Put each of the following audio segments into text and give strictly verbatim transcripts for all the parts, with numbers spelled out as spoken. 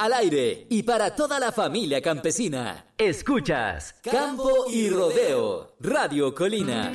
al aire y para toda la familia campesina. Escuchas Campo y Rodeo, Radio Colina.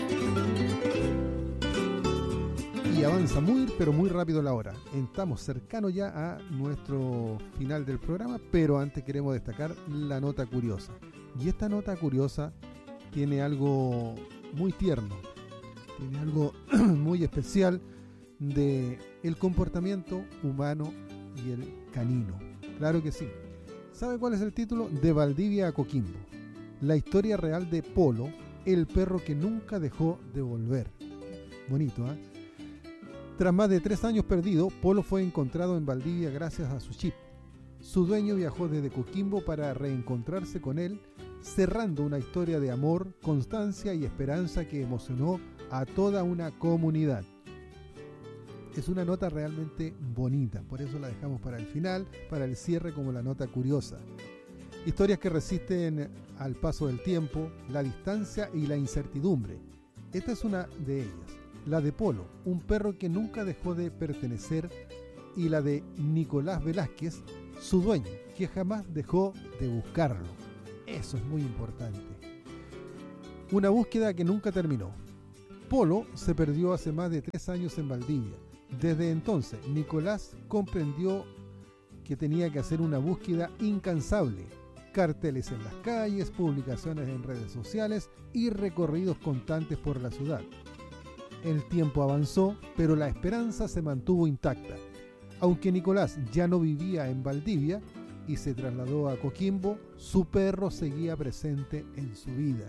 Y avanza muy, pero muy rápido la hora. Estamos cercanos ya a nuestro final del programa, pero antes queremos destacar la nota curiosa. Y esta nota curiosa tiene algo muy tierno, tiene algo muy especial de el comportamiento humano y el canino. Claro que sí. ¿Sabe cuál es el título? De Valdivia a Coquimbo. La historia real de Polo, el perro que nunca dejó de volver. Bonito, ¿eh? Tras más de tres años perdido, Polo fue encontrado en Valdivia gracias a su chip. Su dueño viajó desde Coquimbo para reencontrarse con él, cerrando una historia de amor, constancia y esperanza que emocionó a toda una comunidad. Es una nota realmente bonita, por eso la dejamos para el final, para el cierre como la nota curiosa. Historias que resisten al paso del tiempo, la distancia y la incertidumbre. Esta es una de ellas. La de Polo, un perro que nunca dejó de pertenecer, y la de Nicolás Velázquez, su dueño, que jamás dejó de buscarlo. Eso es muy importante. Una búsqueda que nunca terminó. Polo se perdió hace más de tres años en Valdivia. Desde entonces, Nicolás comprendió que tenía que hacer una búsqueda incansable. Carteles en las calles, publicaciones en redes sociales y recorridos constantes por la ciudad. El tiempo avanzó, pero la esperanza se mantuvo intacta. Aunque Nicolás ya no vivía en Valdivia y se trasladó a Coquimbo, su perro seguía presente en su vida.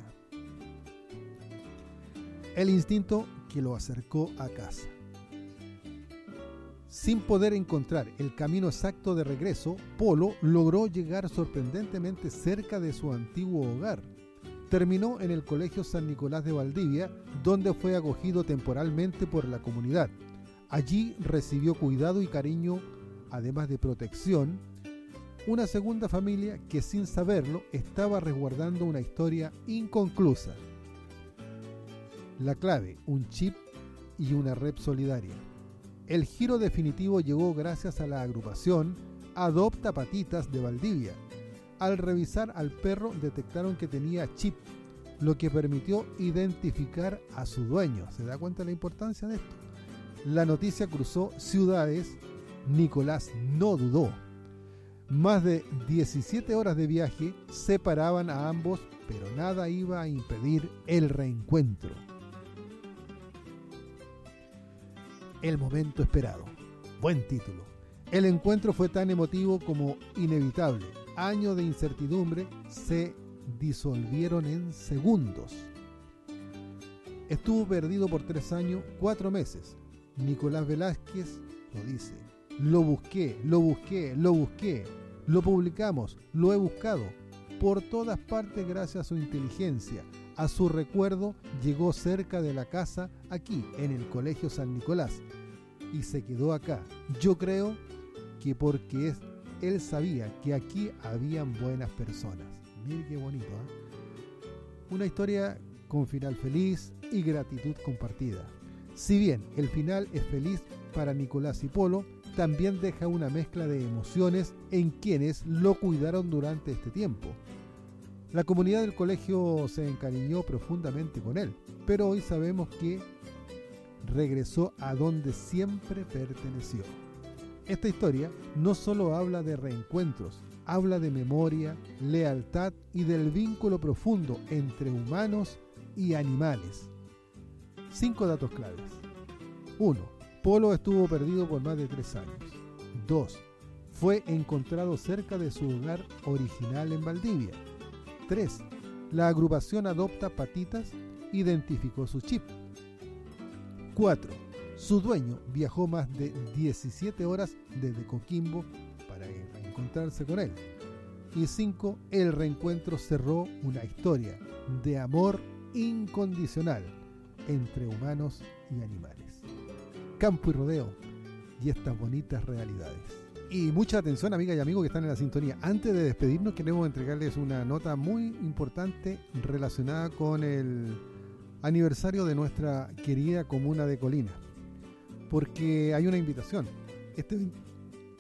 El instinto que lo acercó a casa. Sin poder encontrar el camino exacto de regreso, Polo logró llegar sorprendentemente cerca de su antiguo hogar. Terminó en el Colegio San Nicolás de Valdivia, donde fue acogido temporalmente por la comunidad. Allí recibió cuidado y cariño, además de protección, una segunda familia que sin saberlo estaba resguardando una historia inconclusa. La clave, un chip y una red solidaria. El giro definitivo llegó gracias a la agrupación Adopta Patitas de Valdivia. Al revisar al perro detectaron que tenía chip, lo que permitió identificar a su dueño. ¿Se da cuenta de la importancia de esto? La noticia cruzó ciudades. Nicolás no dudó. Más de diecisiete horas de viaje separaban a ambos, pero nada iba a impedir el reencuentro. El momento esperado. Buen título. El encuentro fue tan emotivo como inevitable. Años de incertidumbre se disolvieron en segundos. Estuvo perdido por tres años, cuatro meses. Nicolás Velázquez lo dice. Lo busqué, lo busqué, lo busqué. Lo publicamos, lo he buscado. Por todas partes gracias a su inteligencia. A su recuerdo llegó cerca de la casa, aquí, en el Colegio San Nicolás. Y se quedó acá. Yo creo que porque es, él sabía que aquí habían buenas personas. Mire qué bonito, ¿eh? Una historia con final feliz y gratitud compartida. Si bien el final es feliz para Nicolás y Polo, también deja una mezcla de emociones en quienes lo cuidaron durante este tiempo. La comunidad del colegio se encariñó profundamente con él, pero hoy sabemos que regresó a donde siempre perteneció. Esta historia no solo habla de reencuentros, habla de memoria, lealtad y del vínculo profundo entre humanos y animales. Cinco datos claves. uno. Polo estuvo perdido por más de tres años. dos. Fue encontrado cerca de su hogar original en Valdivia. tres. La agrupación Adopta Patitas identificó su chip. cuatro. Su dueño viajó más de diecisiete horas desde Coquimbo para encontrarse con él. Y cinco. El reencuentro cerró una historia de amor incondicional entre humanos y animales. Campo y Rodeo y estas bonitas realidades. Y mucha atención, amigas y amigos que están en la sintonía. Antes de despedirnos, queremos entregarles una nota muy importante relacionada con el aniversario de nuestra querida comuna de Colina. Porque hay una invitación. Este,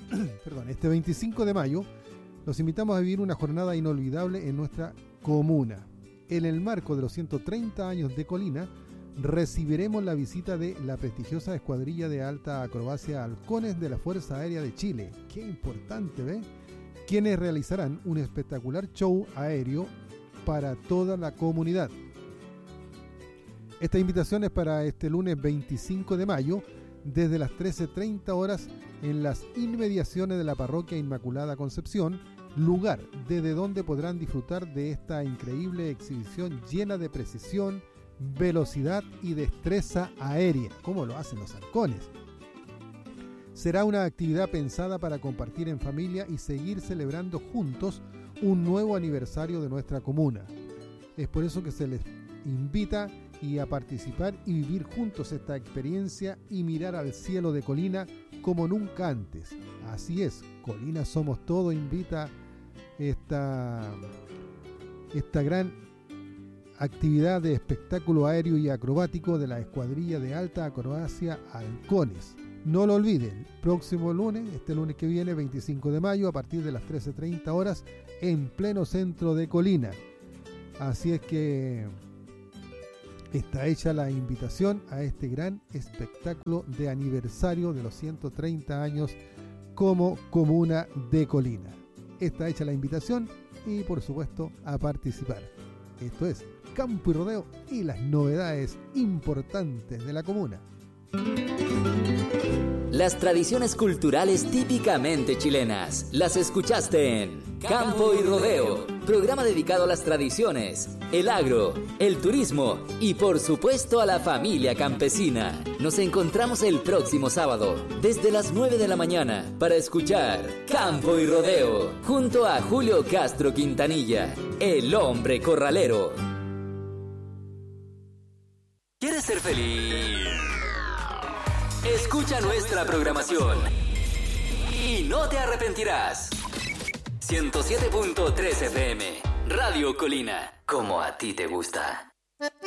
perdón, este veinticinco de mayo los invitamos a vivir una jornada inolvidable en nuestra comuna. En el marco de los ciento treinta años de Colina, recibiremos la visita de la prestigiosa escuadrilla de alta acrobacia Halcones de la Fuerza Aérea de Chile. ¡Qué importante!, ¿ve? Quienes realizarán un espectacular show aéreo para toda la comunidad. Esta invitación es para este lunes veinticinco de mayo, desde las trece treinta horas, en las inmediaciones de la Parroquia Inmaculada Concepción, lugar desde donde podrán disfrutar de esta increíble exhibición llena de precisión, velocidad y destreza aérea, como lo hacen los halcones. Será una actividad pensada para compartir en familia y seguir celebrando juntos un nuevo aniversario de nuestra comuna. Es por eso que se les invita y a participar y vivir juntos esta experiencia y mirar al cielo de Colina como nunca antes. Así es, Colina Somos Todo invita esta, esta gran actividad de espectáculo aéreo y acrobático de la escuadrilla de alta acrobacia Halcones. No lo olviden, próximo lunes, este lunes que viene, veinticinco de mayo, a partir de las trece treinta horas, en pleno centro de Colina. Así es que está hecha la invitación a este gran espectáculo de aniversario de los ciento treinta años como comuna de Colina. Está hecha la invitación y, por supuesto, a participar. Esto es Campo y Rodeo y las novedades importantes de la comuna. Las tradiciones culturales típicamente chilenas las escuchaste en Campo y Rodeo, programa dedicado a las tradiciones, el agro, el turismo y por supuesto a la familia campesina. Nos encontramos el próximo sábado desde las nueve de la mañana para escuchar Campo y Rodeo junto a Julio Castro Quintanilla, el hombre corralero. ¿Quieres ser feliz? Escucha nuestra programación y no te arrepentirás. ciento siete punto tres F M, Radio Colina, como a ti te gusta.